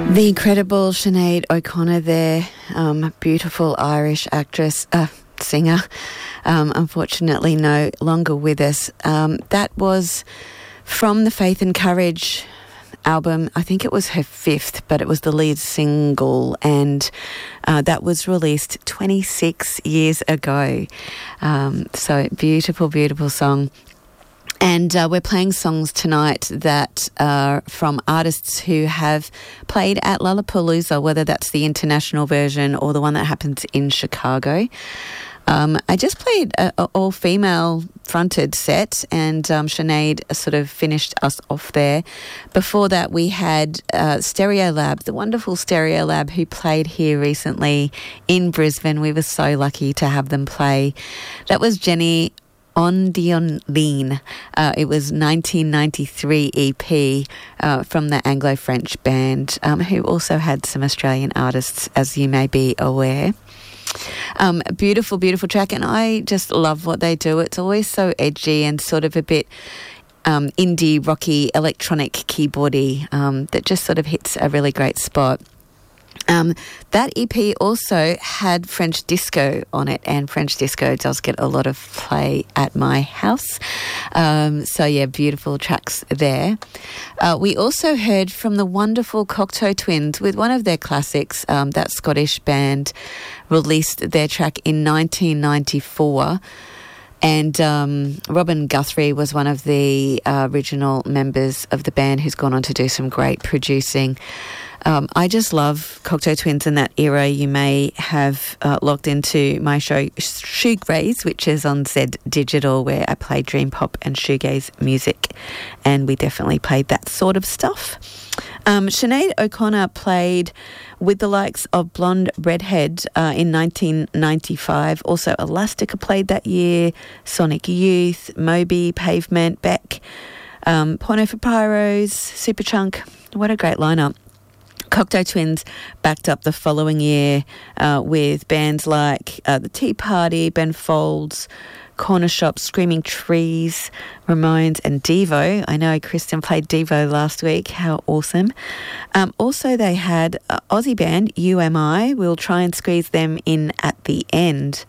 The incredible Sinead O'Connor there, beautiful Irish actress, singer, unfortunately no longer with us. That was from the Faith and Courage album. I think it was her fifth, but it was the lead single, and that was released 26 years ago. So beautiful, beautiful song. And we're playing songs tonight that are from artists who have played at Lollapalooza, whether that's the international version or the one that happens in Chicago. I just played an all-female fronted set, and Sinead sort of finished us off there. Before that, we had Stereolab, the wonderful Stereolab, who played here recently in Brisbane. We were so lucky to have them play. That was Jenny On Dion Lean. It was 1993 EP from the Anglo-French band, who also had some Australian artists, as you may be aware. Beautiful, beautiful track, and I just love what they do. It's always so edgy and sort of a bit indie, rocky, electronic, keyboardy, that just sort of hits a really great spot. That EP also had French disco on it, and French disco does get a lot of play at my house. So yeah, beautiful tracks there. We also heard from the wonderful Cocteau Twins with one of their classics. That Scottish band released their track in 1994. And Robin Guthrie was one of the original members of the band, who's gone on to do some great producing. I just love Cocteau Twins in that era. You may have logged into my show Shoegaze, which is on Z Digital, where I play dream pop and shoegaze music, and we definitely played that sort of stuff. Sinead O'Connor played with the likes of Blonde Redhead in 1995. Also Elastica played that year, Sonic Youth, Moby, Pavement, Beck, Porno for Pyros, Superchunk. What a great lineup. Cocteau Twins backed up the following year with bands like The Tea Party, Ben Folds, Corner Shop, Screaming Trees, Ramones and Devo. I know Kristen played Devo last week. How awesome. Also, they had Aussie band UMI. We'll try and squeeze them in at the end.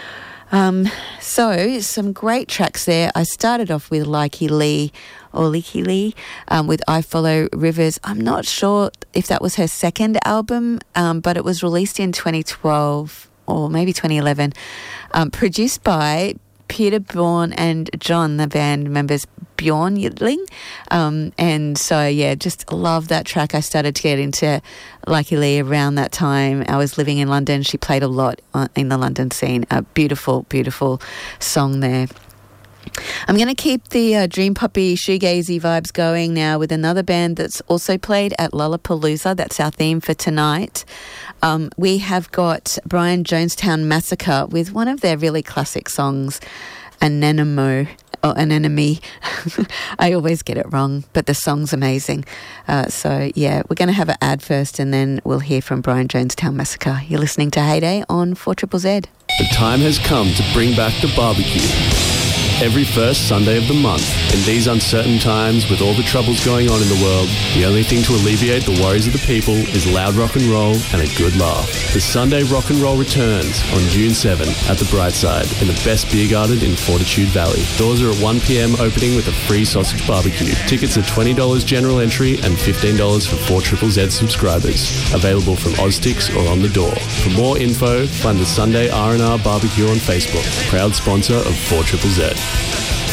So some great tracks there. I started off with Leaky Lee with I Follow Rivers. I'm not sure if that was her second album, but it was released in 2012 or maybe 2011, produced by Peter, Bjorn and John, the band members Bjorn Yidling. And so, yeah, just love that track. I started to get into Leaky Lee around that time. I was living in London. She played a lot in the London scene. A beautiful, beautiful song there. I'm going to keep the dream poppy shoegazy vibes going now with another band that's also played at Lollapalooza. That's our theme for tonight. We have got Brian Jonestown Massacre with one of their really classic songs, Anemone. I always get it wrong, but the song's amazing. So, yeah, we're going to have an ad first, and then we'll hear from Brian Jonestown Massacre. You're listening to Heyday on 4ZZZ. The time has come to bring back the barbecue. Every first Sunday of the month. In these uncertain times, with all the troubles going on in the world, the only thing to alleviate the worries of the people is loud rock and roll and a good laugh. The Sunday Rock and Roll returns on June 7 at the Brightside in the best beer garden in Fortitude Valley. Doors are at 1 p.m, opening with a free sausage barbecue. Tickets are $20 general entry and $15 for 4ZZZ subscribers. Available from Oztix or on the door. For more info, find the Sunday R&R Barbecue on Facebook. Proud sponsor of 4ZZZ.